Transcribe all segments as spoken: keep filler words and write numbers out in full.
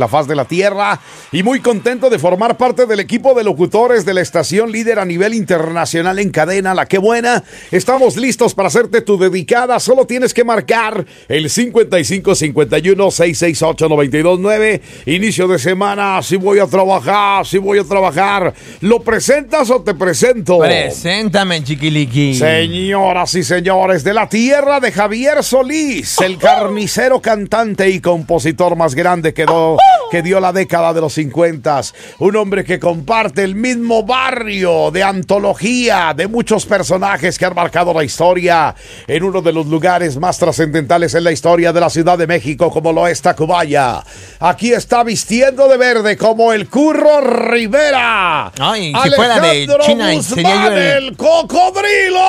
la faz de la tierra y muy contento de formar parte del equipo de locutores de la estación líder a nivel internacional en cadena, La Qué Buena. Estamos listos para hacerte tu dedicada. Solo tienes que marcar el cincuenta y cinco cincuenta y uno, seiscientos sesenta y ocho, noventa y dos nueve. Inicio de semana, si voy a trabajar, si voy a trabajar. ¿Lo presentas o te presento? Preséntame, chiquiliqui. Señoras y señores, de la tierra de Javier Solís, el carnicero, cantante y compositor más grande que do que dio la década de los cincuenta. Un hombre que comparte el mismo barrio de antología de muchos personajes que han marcado la historia en uno de los lugares más trascendentales en la historia de la Ciudad de México, como lo es Tacubaya. Aquí está vistiendo de verde como el Curro Rivera. Ay, si fuera de China, Guzmán, sería yo el... el cocodrilo.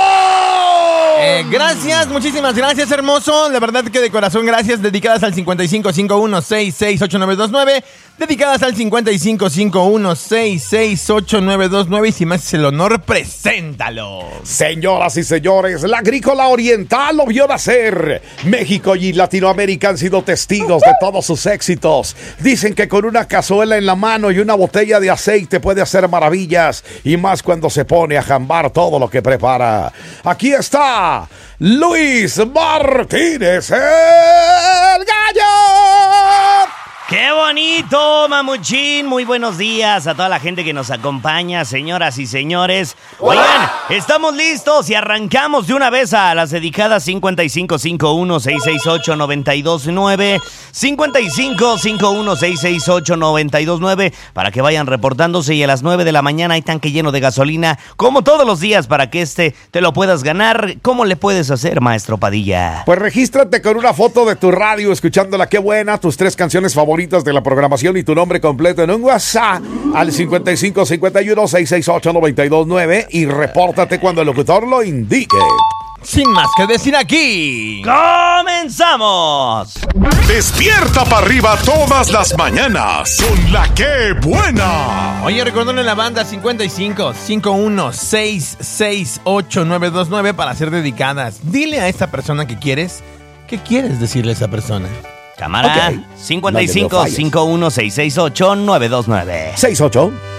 Eh, gracias, muchísimas gracias, hermoso. La verdad que de corazón, gracias. Dedicadas al cincuenta y cinco cincuenta y uno, sesenta y seis, ochenta y nueve veintinueve. Dedicadas al cincuenta y cinco cincuenta y uno, sesenta y seis, ochenta y nueve veintinueve. Y si me haces el honor, preséntalo. Señoras y señores, la agrícola oriental lo vio nacer. México y Latinoamérica han sido testigos de todos sus éxitos. Dicen que con una cazuela en la mano y una botella de aceite puede hacer maravillas. Y más cuando se pone a jambar todo lo que prepara. Aquí está Luis Martínez, el gallo. ¡Qué bonito, mamuchín! Muy buenos días a toda la gente que nos acompaña, señoras y señores. Oigan, estamos listos y arrancamos de una vez a las dedicadas cincuenta y cinco cincuenta y uno, sesenta y seis ocho, noventa y dos nueve, cincuenta y cinco cincuenta y uno, sesenta y seis ocho, noventa y dos nueve, para que vayan reportándose, y a las nueve de la mañana hay tanque lleno de gasolina, como todos los días, para que este te lo puedas ganar. ¿Cómo le puedes hacer, maestro Padilla? Pues regístrate con una foto de tu radio, escuchando La Qué Buena, tus tres canciones favoritas de la programación y tu nombre completo en un WhatsApp al cincuenta y cinco cincuenta y uno, sesenta y seis ocho, noventa y dos nueve y repórtate cuando el locutor lo indique. Sin más que decir aquí, ¡comenzamos! Despierta para arriba todas las mañanas con La Qué Buena. Oye, recordándole la banda cincuenta y cinco cincuenta y uno, sesenta y seis ocho, noventa y dos nueve para ser dedicadas. Dile a esta persona que quieres. ¿Qué quieres decirle a esa persona? Cámara, okay. cincuenta y cinco cincuenta y uno, sesenta y seis ocho, noventa y dos nueve. sesenta y ocho